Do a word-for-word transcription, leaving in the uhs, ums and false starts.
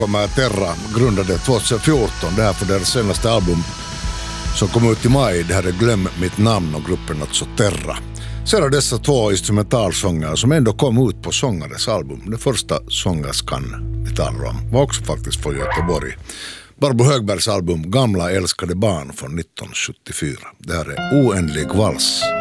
kommer Terra, grundade tjugohundrafjorton, det här för deras senaste album som kom ut i maj. Det här är Glöm mitt namn och gruppen alltså Terra. Sedan dessa två instrumentalsånger som ändå kom ut på sångares album. Den första sångerskan vi talar om var också faktiskt från Göteborg. Barbro Högbergs album Gamla älskade barn från nittonhundrasjuttiofyra. Det här är Oändlig vals.